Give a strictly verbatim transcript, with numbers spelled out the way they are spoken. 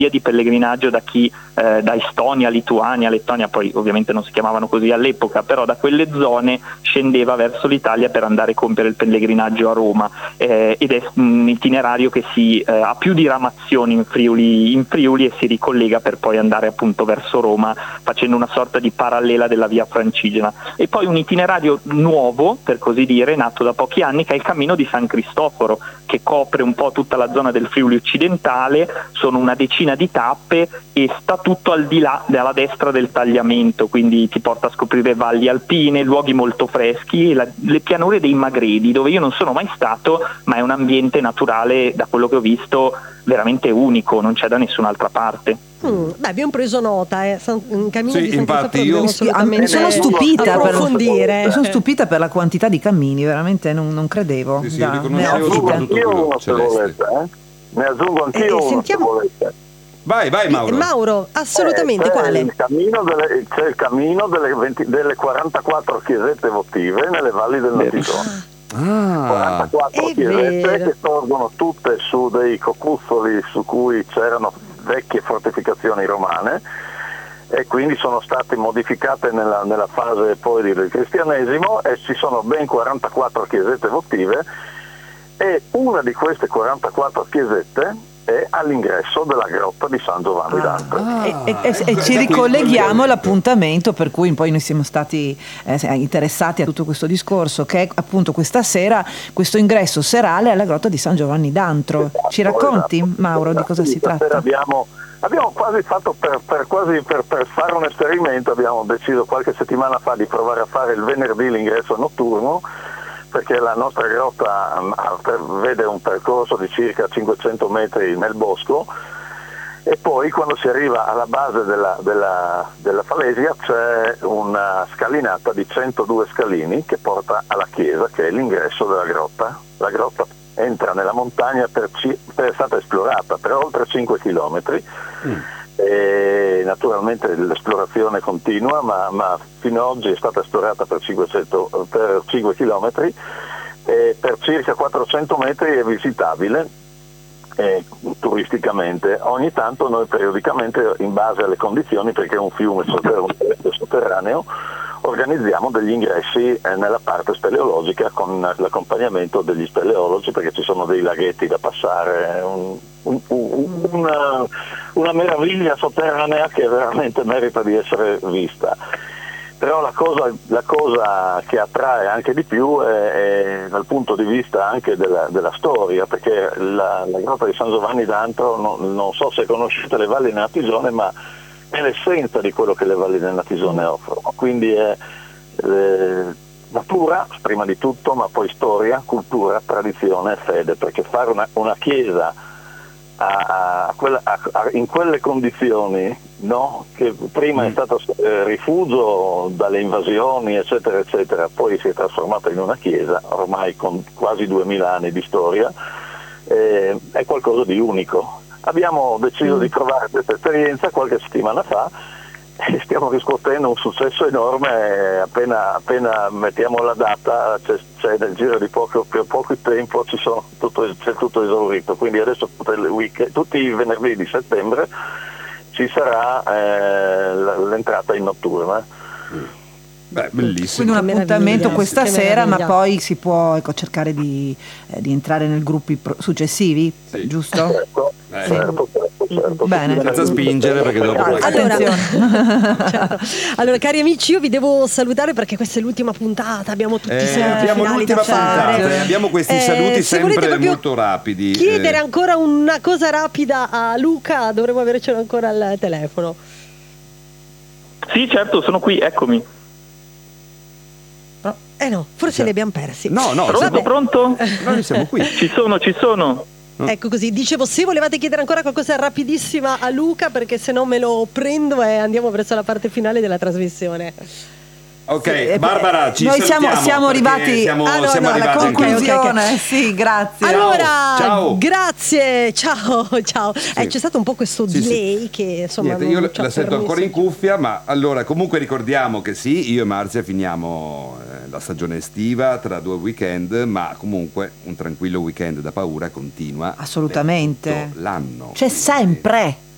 di pellegrinaggio da chi eh, da Estonia, Lituania, Lettonia, poi ovviamente non si chiamavano così all'epoca, però da quelle zone scendeva verso l'Italia per andare a compiere il pellegrinaggio a Roma, eh, ed è un itinerario che si eh, ha più diramazioni in Friuli, in Friuli e si ricollega per poi andare appunto verso Roma facendo una sorta di parallela della via Francigena. E poi un itinerario nuovo, per così dire, nato da pochi anni, che è il Cammino di San Cristoforo, che copre un po' tutta la zona del Friuli occidentale, sono una decina di tappe e sta tutto al di là, alla destra del tagliamento, quindi ti porta a scoprire valli alpine, luoghi molto freschi e la, le pianure dei Magredi, dove io non sono mai stato, ma è un ambiente naturale, da quello che ho visto, veramente unico, non c'è da nessun'altra parte. Mm, beh, abbiamo preso nota, eh. San, in cammino sì, di San infatti io mi sono stupita approfondire. per, sono stupita per la quantità di cammini, veramente non, non credevo. Sì, sì, da, riconoscevo soprattutto quello celeste. Eh? Ne aggiungo anch'io eh, uno, sentiamo... se volete. Vai, vai Mauro. Eh, Mauro, assolutamente, eh, c'è quale? Il cammino delle, c'è il cammino delle, venti, delle quarantaquattro chiesette votive nelle valli del Natisone. Ah, quarantaquattro è chiesette vero. che sorgono tutte su dei cocuzzoli su cui c'erano vecchie fortificazioni romane e quindi sono state modificate nella, nella fase poi del cristianesimo, e ci sono ben quarantaquattro chiesette votive, e una di queste quarantaquattro chiesette è all'ingresso della grotta di San Giovanni d'Antro. ah, E, e- e- e ecco, ci da qui ricolleghiamo il all'appuntamento per cui poi noi siamo stati eh, interessati a tutto questo discorso, che è appunto questa sera questo ingresso serale alla grotta di San Giovanni d'Antro. Ci racconti, Esatto, Mauro, di esatto. cosa si Stasera tratta? Abbiamo, abbiamo quasi fatto per, per, quasi per, per fare un esperimento, abbiamo deciso qualche settimana fa di provare a fare il venerdì l'ingresso notturno, perché la nostra grotta um, vede un percorso di circa cinquecento metri nel bosco, e poi quando si arriva alla base della, della, della falesia c'è una scalinata di centodue scalini che porta alla chiesa, che è l'ingresso della grotta. La grotta entra nella montagna, per, per, è stata esplorata per oltre cinque chilometri. Mm. E naturalmente l'esplorazione continua, ma, ma fino ad oggi è stata esplorata per, cinquecento, per cinque chilometri, e per circa quattrocento metri è visitabile eh, turisticamente. Ogni tanto noi periodicamente, in base alle condizioni, perché è un fiume sotterraneo, organizziamo degli ingressi eh, nella parte speleologica con l'accompagnamento degli speleologi, perché ci sono dei laghetti da passare, un, un, un, una, una meraviglia sotterranea che veramente merita di essere vista. Però la cosa, la cosa che attrae anche di più è, è dal punto di vista anche della, della storia, perché la, la grotta di San Giovanni d'Antro, non, non so se conoscete le valli del Natisone, ma è l'essenza di quello che le valli del Natisone offrono, quindi è eh, natura prima di tutto, ma poi storia, cultura, tradizione e fede, perché fare una, una chiesa a, a quella, a, a, in quelle condizioni, no? Che prima è stato eh, rifugio dalle invasioni eccetera eccetera, poi si è trasformata in una chiesa ormai con quasi duemila anni di storia, eh, è qualcosa di unico. Abbiamo deciso di provare questa esperienza qualche settimana fa e stiamo riscuotendo un successo enorme. Appena, appena mettiamo la data, c'è, c'è nel giro di poco, per poco tempo ci sono tutto, c'è tutto esaurito, quindi adesso tutte le week, tutti i venerdì di settembre ci sarà eh, l'entrata in notturna. Beh, bellissimo. Quindi un appuntamento meraviglia, questa che sera, ma meraviglia. poi si può ecco, cercare di, eh, di entrare nei gruppi pro- successivi, Sì. giusto? Certo, Eh. certo, certo, certo. Bene. Senza spingere, perché dopo poi- Allora, Attenzione. certo. Allora, cari amici, io vi devo salutare perché questa è l'ultima puntata, abbiamo tutti Eh, i saluti abbiamo finali l'ultima da fare. puntata, eh, abbiamo questi Eh, saluti se volete sempre proprio molto rapidi. Chiedere eh. ancora una cosa rapida a Luca, dovremmo avercelo ancora al telefono. Sì, certo, sono qui, eccomi. Eh no, forse li abbiamo persi. No, no, Pronto, Vabbè. pronto? noi siamo qui. Ci sono, ci sono. Ecco così, dicevo, se volevate chiedere ancora qualcosa rapidissima a Luca, perché se no me lo prendo e andiamo verso la parte finale della trasmissione. Ok, Eh, Barbara, ci noi siamo, salutiamo siamo perché arrivati siamo, Ah, no, siamo no, alla arrivati anche noi. conclusione. Sì, grazie. Allora, ciao. grazie, ciao, ciao. Eh, c'è stato un po' questo Sì, delay che insomma Niente, non io ci ha la sento permesso. ancora in cuffia, ma allora comunque ricordiamo che sì, io e Marzia finiamo eh, la stagione estiva tra due weekend, ma comunque un tranquillo weekend da paura continua Assolutamente. per tutto l'anno. C'è sempre.